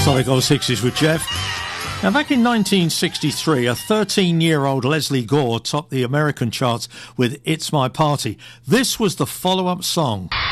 Solid Gold 60s with Jeff. Now, back in 1963, a 13-year-old Leslie Gore topped the American charts with It's My Party. This was the follow-up song.